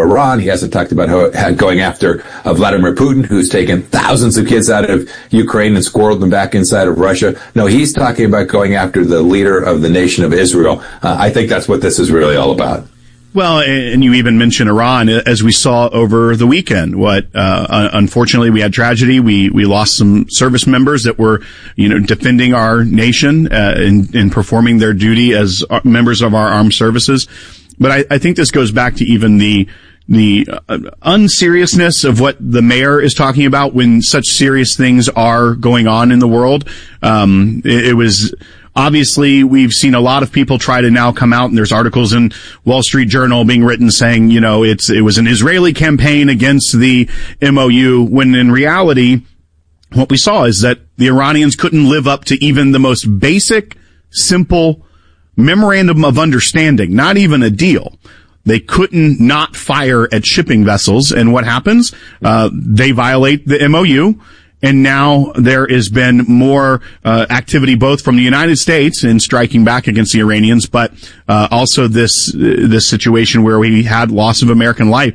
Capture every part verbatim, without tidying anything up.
Iran. He hasn't talked about how, going after uh, Vladimir Putin, who's taken thousands of kids out of Ukraine and squirreled them back inside of Russia. No, he's talking about going after the leader of the nation of Israel. Uh, I think that's what this is really all about. Well, and you even mentioned Iran, as we saw over the weekend. What, uh, unfortunately, we had tragedy. We, we lost some service members that were, you know, defending our nation, uh, in, in performing their duty as members of our armed services. But I, I think this goes back to even the, the uh, unseriousness of what the mayor is talking about when such serious things are going on in the world. Um, it, it was, Obviously, we've seen a lot of people try to now come out, and there's articles in Wall Street Journal being written saying, you know, it's it was an Israeli campaign against the M O U, when in reality, what we saw is that the Iranians couldn't live up to even the most basic, simple memorandum of understanding, not even a deal. They couldn't not fire at shipping vessels, and what happens? Uh, they violate the M O U. And now there has been more uh, activity both from the United States in striking back against the Iranians, but uh, also this uh, this situation where we had loss of American life.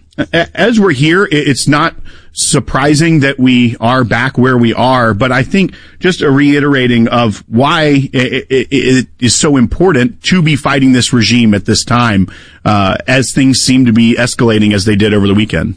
As we're here, it's not surprising that we are back where we are, but I think just a reiterating of why it is so important to be fighting this regime at this time, uh, as things seem to be escalating as they did over the weekend.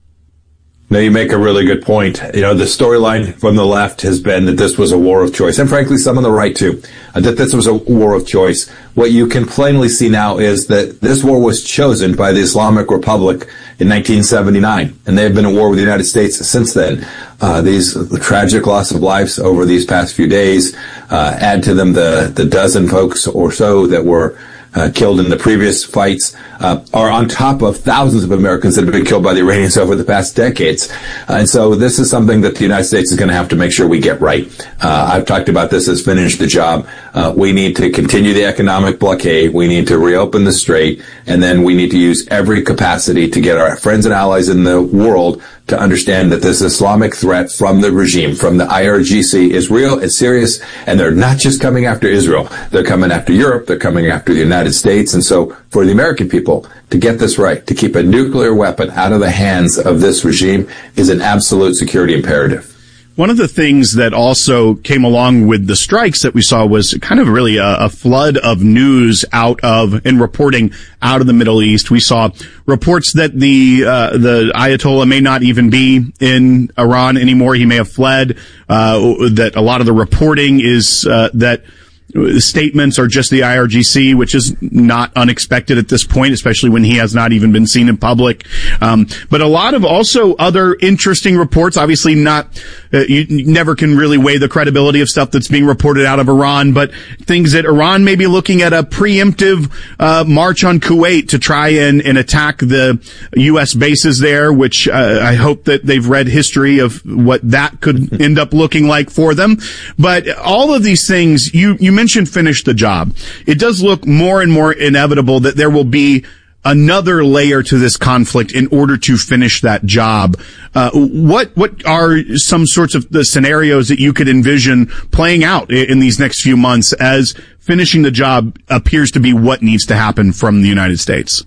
No, you make a really good point. You know, the storyline from the left has been that this was a war of choice, and frankly, some on the right too, uh, that this was a war of choice. What you can plainly see now is that this war was chosen by the Islamic Republic in nineteen seventy-nine, and they have been at war with the United States since then. Uh, these the tragic loss of lives over these past few days, uh, add to them the, the dozen folks or so that were Uh, killed in the previous fights, uh, are on top of thousands of Americans that have been killed by the Iranians over the past decades. Uh, and so this is something that the United States is going to have to make sure we get right. Uh, I've talked about this as finish the job. Uh, we need to continue the economic blockade. We need to reopen the strait, and then we need to use every capacity to get our friends and allies in the world to understand that this Islamic threat from the regime, from the I R G C, is real, it's serious, and they're not just coming after Israel. They're coming after Europe, they're coming after the United States. And so for the American people to get this right, to keep a nuclear weapon out of the hands of this regime, is an absolute security imperative. One of the things that also came along with the strikes that we saw was kind of really a, a flood of news out of and reporting out of the Middle East. We saw reports that the uh, the Ayatollah may not even be in Iran anymore. He may have fled. Uh, that a lot of the reporting is uh, that statements are just the I R G C, which is not unexpected at this point, especially when he has not even been seen in public. Um, but a lot of also other interesting reports, obviously not, uh, you never can really weigh the credibility of stuff that's being reported out of Iran, but things that Iran may be looking at a preemptive, uh, march on Kuwait to try and, and attack the U S bases there, which, uh, I hope that they've read history of what that could end up looking like for them. But all of these things, you, you mentioned finish the job. It does look more and more inevitable that there will be another layer to this conflict in order to finish that job. Uh, what what are some sorts of the scenarios that you could envision playing out in, in these next few months as finishing the job appears to be what needs to happen from the United States?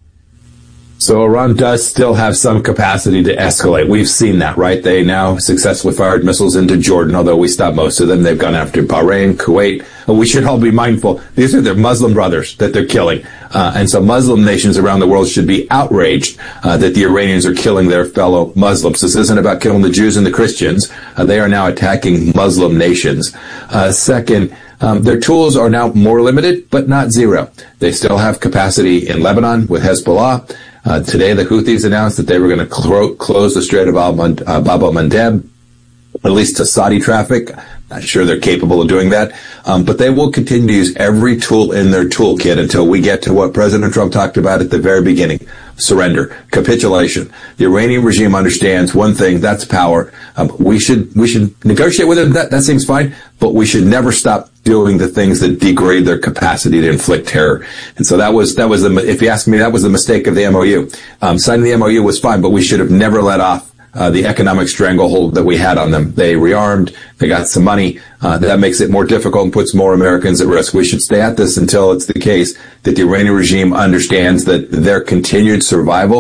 So Iran does still have some capacity to escalate. We've seen that, right? They now successfully fired missiles into Jordan, although we stopped most of them. They've gone after Bahrain, Kuwait. We should all be mindful. These are their Muslim brothers that they're killing. Uh, and so Muslim nations around the world should be outraged uh, that the Iranians are killing their fellow Muslims. This isn't about killing the Jews and the Christians. Uh, they are now attacking Muslim nations. Uh, second, Um, their tools are now more limited, but not zero. They still have capacity in Lebanon with Hezbollah. Uh, today, the Houthis announced that they were going to clo- close the Strait of uh, Bab el-Mandeb, at least to Saudi traffic. Not sure they're capable of doing that. Um, but they will continue to use every tool in their toolkit until we get to what President Trump talked about at the very beginning. Surrender, capitulation. The Iranian regime understands one thing, that's power. Um, we should, we should negotiate with them. That, that seems fine, but we should never stop doing the things that degrade their capacity to inflict terror. And so that was, that was the, if you ask me, that was the mistake of the M O U. Um, signing the M O U was fine, but we should have never let off Uh, the economic stranglehold that we had on them. They rearmed, they got some money. Uh, that makes it more difficult and puts more Americans at risk. We should stay at this until it's the case that the Iranian regime understands that their continued survival